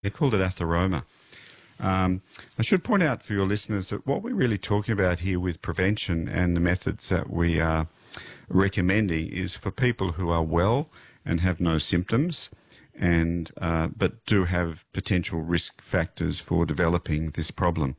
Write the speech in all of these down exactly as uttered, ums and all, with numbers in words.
They called it atheroma. Um, I should point out for your listeners that what we're really talking about here with prevention and the methods that we are recommending is for people who are well and have no symptoms, and uh, but do have potential risk factors for developing this problem.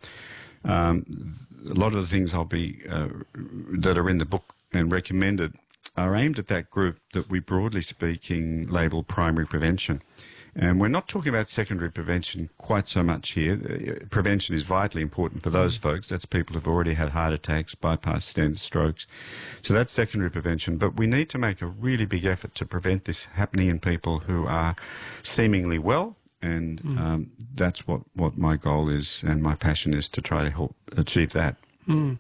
Um, a lot of the things I'll be uh, that are in the book and recommended are aimed at that group that we, broadly speaking, label primary prevention. And we're not talking about secondary prevention quite so much here. Prevention is vitally important for those folks. That's people who've already had heart attacks, bypass stents, strokes. So that's secondary prevention. But we need to make a really big effort to prevent this happening in people who are seemingly well. And mm. um, that's what, what my goal is and my passion is, to try to help achieve that. Mm.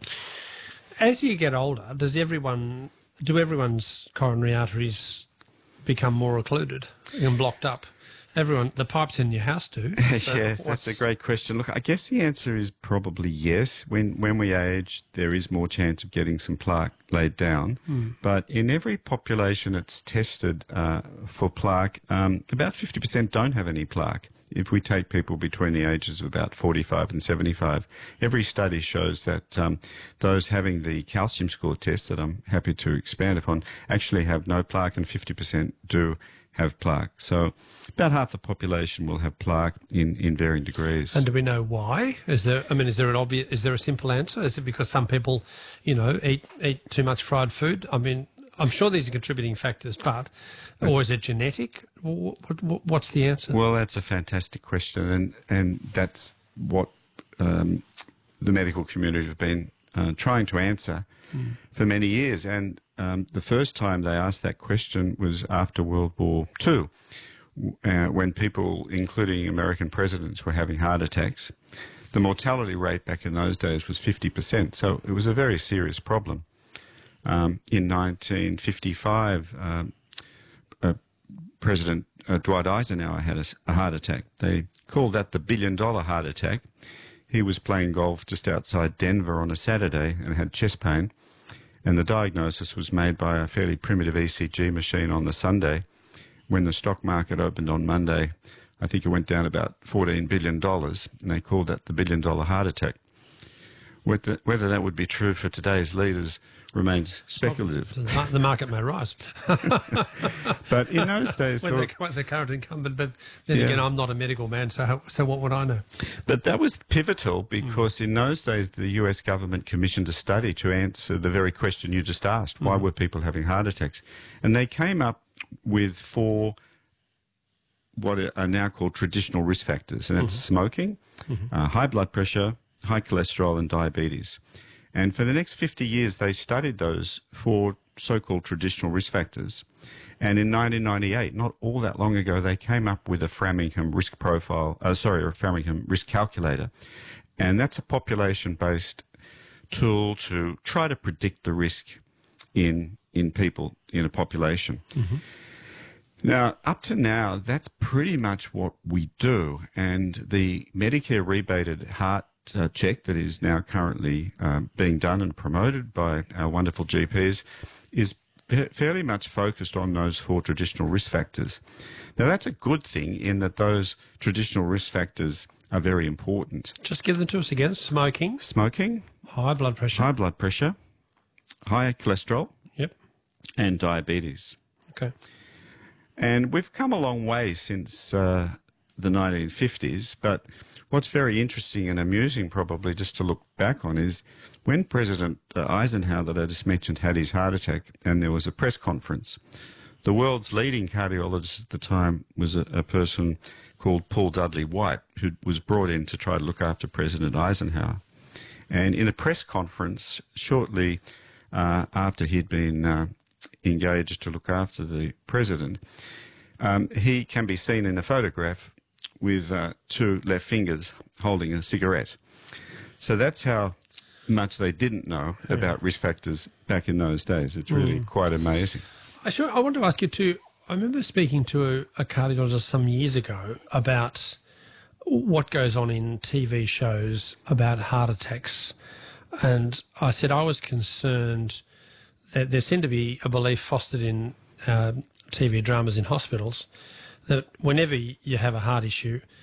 As you get older, does everyone, do everyone's coronary arteries become more occluded and blocked up? Everyone, the pipes in your house do. So yeah, that's a great question. Look, I guess the answer is probably yes. When when we age, there is more chance of getting some plaque laid down. Mm. But in every population that's tested uh, for plaque, um, about fifty percent don't have any plaque. If we take people between the ages of about forty-five and seventy-five, every study shows that um, those having the calcium score test that I'm happy to expand upon actually have no plaque, and fifty percent do have plaque. So about half the population will have plaque in, in varying degrees. And do we know why? Is there, I mean, is there an obvious, is there a simple answer? Is it because some people, you know, eat, eat too much fried food? I mean, I'm sure these are contributing factors, but, or is it genetic? What, what, what's the answer? Well, that's a fantastic question, and, and that's what um, the medical community have been uh, trying to answer mm. for many years. And um, the first time they asked that question was after World War Two, uh, when people, including American presidents, were having heart attacks. The mortality rate back in those days was fifty percent, so it was a very serious problem. Um, in nineteen fifty-five, um, uh, President uh, Dwight Eisenhower had a, a heart attack. They called that the billion-dollar heart attack. He was playing golf just outside Denver on a Saturday and had chest pain, and the diagnosis was made by a fairly primitive E C G machine on the Sunday. When the stock market opened on Monday, I think it went down about fourteen billion dollars, and they called that the billion-dollar heart attack. Whether, whether that would be true for today's leaders remains speculative. The market may rise. But in those days... when they're the current incumbent, but then yeah. again, I'm not a medical man, so so what would I know? But that was pivotal because mm. in those days, the U S government commissioned a study to answer the very question you just asked. Mm. Why were people having heart attacks? And they came up with four what are now called traditional risk factors, and that's mm-hmm. smoking, mm-hmm. uh, high blood pressure, high cholesterol, and diabetes. And for the next fifty years, they studied those four so-called traditional risk factors. And in nineteen ninety-eight, not all that long ago, they came up with a Framingham risk profile, uh, sorry, a Framingham risk calculator. And that's a population-based tool to try to predict the risk in, in people in a population. Mm-hmm. Now, up to now, that's pretty much what we do. And the Medicare rebated heart uh, check that is now currently um, being done and promoted by our wonderful G Ps is fairly much focused on those four traditional risk factors. Now, that's a good thing in that those traditional risk factors are very important. Just give them to us again. Smoking. Smoking. High blood pressure. High blood pressure. High cholesterol. Yep. And diabetes. Okay. And we've come a long way since uh, the nineteen fifties, but what's very interesting and amusing probably just to look back on is when President uh, Eisenhower, that I just mentioned, had his heart attack and there was a press conference, the world's leading cardiologist at the time was a, a person called Paul Dudley White, who was brought in to try to look after President Eisenhower. And in a press conference shortly uh, after he'd been uh, engaged to look after the president, um, he can be seen in a photograph with uh, two left fingers holding a cigarette. So that's how much they didn't know yeah. about risk factors back in those days. It's really mm. quite amazing. I sure I want to ask you too, I remember speaking to a, a cardiologist some years ago about what goes on in T V shows about heart attacks. And I said I was concerned that there seemed to be a belief fostered in uh, T V dramas in hospitals that whenever you have a heart issue,